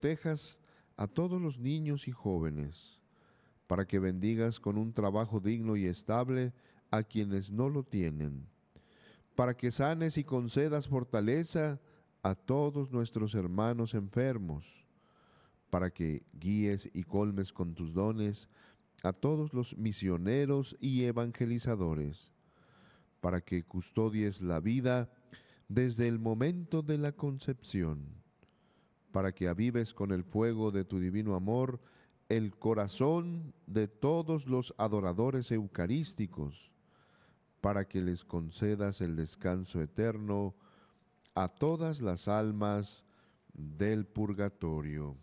protejas a todos los niños y jóvenes, para que bendigas con un trabajo digno y estable a quienes no lo tienen, para que sanes y concedas fortaleza a todos nuestros hermanos enfermos, para que guíes y colmes con tus dones a todos los misioneros y evangelizadores, para que custodies la vida desde el momento de la concepción, para que avives con el fuego de tu divino amor el corazón de todos los adoradores eucarísticos, para que les concedas el descanso eterno a todas las almas del purgatorio.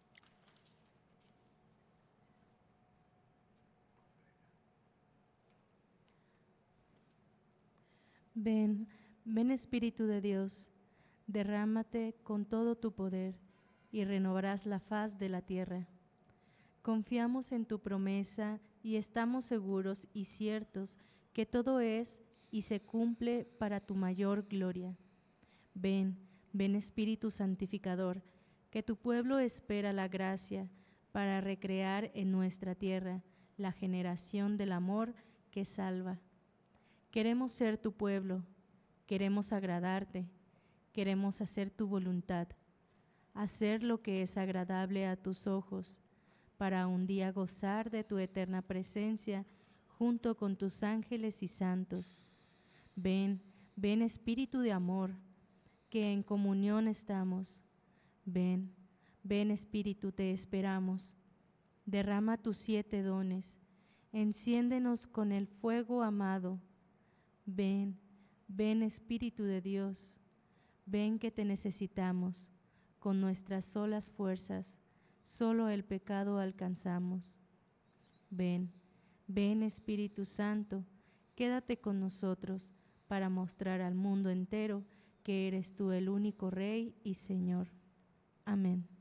Ven, ven Espíritu de Dios, derrámate con todo tu poder y renovarás la faz de la tierra. Confiamos en tu promesa y estamos seguros y ciertos que todo es y se cumple para tu mayor gloria. Ven, ven Espíritu Santificador, que tu pueblo espera la gracia para recrear en nuestra tierra la generación del amor que salva. Queremos ser tu pueblo, queremos agradarte, queremos hacer tu voluntad, hacer lo que es agradable a tus ojos, para un día gozar de tu eterna presencia junto con tus ángeles y santos. Ven, ven Espíritu de amor, que en comunión estamos. Ven, ven Espíritu, te esperamos. Derrama tus 7 dones, enciéndenos con el fuego amado. Ven, ven Espíritu de Dios, ven que te necesitamos. Con nuestras solas fuerzas, solo el pecado alcanzamos. Ven, ven Espíritu Santo, quédate con nosotros para mostrar al mundo entero que eres tú el único Rey y Señor. Amén.